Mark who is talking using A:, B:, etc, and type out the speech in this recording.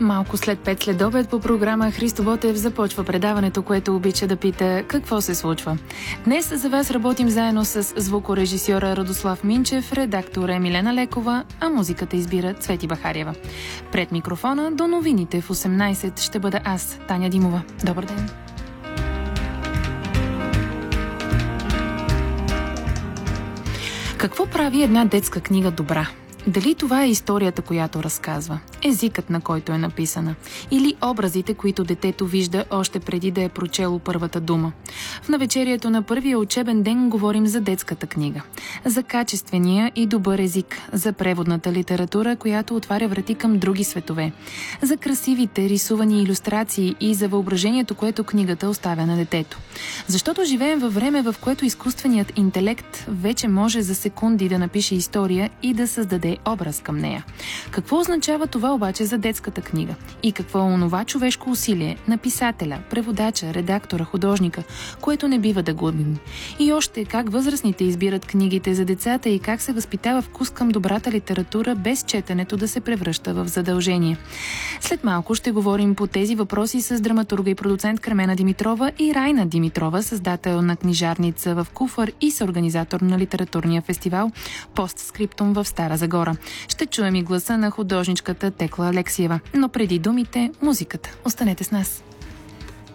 A: Малко след 5 следобед по програма Христо Ботев започва предаването, което обича да пита какво се случва. Днес за вас работим заедно с звукорежисьора Радослав Минчев, редактора Милена Лекова, а музиката избира Цвети Бахарева. Пред микрофона до новините в 18 ще бъда аз, Таня Димова. Добър ден! Какво прави една детска книга добра? Дали това е историята, която разказва, езикът, на който е написана, или образите, които детето вижда още преди да е прочело първата дума? В навечерието на първия учебен ден говорим за детската книга, за качествения и добър език, за преводната литература, която отваря врати към други светове, за красивите рисувани илюстрации и за въображението, което книгата оставя на детето. Защото живеем във време, в което изкуственият интелект вече може за секунди да напише история и да създаде образ към нея. Какво означава това обаче за детската книга? И какво е онова човешко усилие на писателя, преводача, редактора, художника, което не бива да губим? И още как възрастните избират книгите за децата и как се възпитава вкус към добрата литература без четенето да се превръща в задължение. След малко ще говорим по тези въпроси с драматурга и продуцент Кремена Димитрова и Райна Димитрова, създател на книжарница в Куфър и съорганизатор на литературния фестивал Постскриптум в Стара Загора. Ще чуем и гласа на художничката Текла Алексиева. Но преди думите, музиката. Останете с нас.